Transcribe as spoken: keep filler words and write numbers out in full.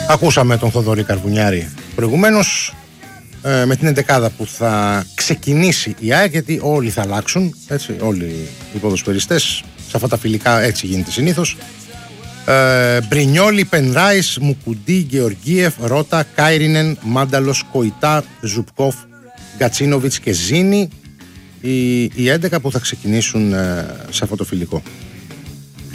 Ακούσαμε τον Θοδωρή Καρβουνιάρη προηγουμένως, ε, με την εντεκάδα που θα ξεκινήσει η ΑΕΚ, γιατί όλοι θα αλλάξουν, έτσι, όλοι οι ποδοσφαιριστές σε αυτά τα φιλικά, έτσι γίνεται συνήθως. ε, Μπρινιόλι, Πενράις, Μουκουντή, Γεωργίεφ, Ρότα, Κάιρινεν, Μάνταλος, Κοϊτά, Ζουπκόφ, Γκατσίνοβιτς και Ζίνη, οι, οι έντεκα που θα ξεκινήσουν ε, σε αυτό το φιλικό.